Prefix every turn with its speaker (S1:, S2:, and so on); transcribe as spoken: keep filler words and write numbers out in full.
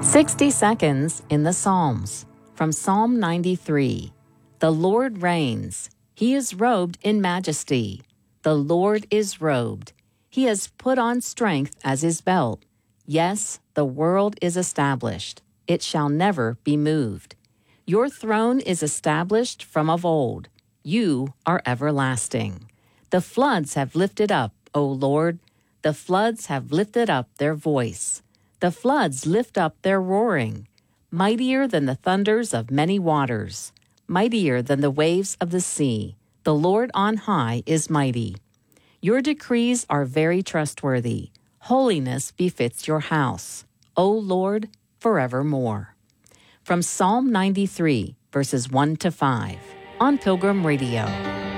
S1: sixty seconds in the Psalms. From Psalm ninety-three. The Lord reigns. He is robed in majesty. The Lord is robed. He has put on strength as his belt. Yes, the world is established. It shall never be moved. Your throne is established from of old. You are everlasting. The floods have lifted up, O Lord. The floods have lifted up their voice. The floods lift up their roaring. Mightier than the thunders of many waters. Mightier than the waves of the sea. The Lord on high is mighty. Your decrees are very trustworthy. Holiness befits your house, O Lord, forevermore. From Psalm ninety-three, verses one to five, on Pilgrim Radio.